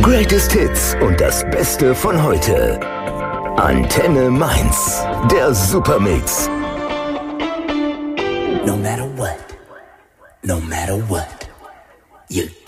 Greatest Hits und das Beste von heute. Antenne Mainz, der Supermix. No matter what, you